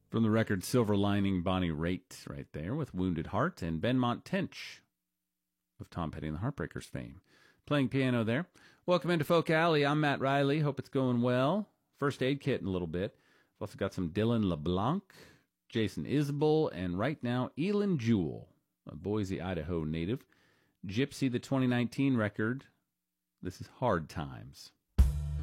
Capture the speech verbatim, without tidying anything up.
From the record Silver Lining, Bonnie Raitt right there with Wounded Heart, and Benmont Tench of Tom Petty and the Heartbreakers fame, playing piano there. Welcome into Folk Alley. I'm Matt Riley. Hope it's going well. First Aid Kit in a little bit. I've also got some Dylan LeBlanc, Jason Isbell, and right now Elin Jewell, a Boise, Idaho native. Gypsy, the twenty nineteen record. This is Hard Times.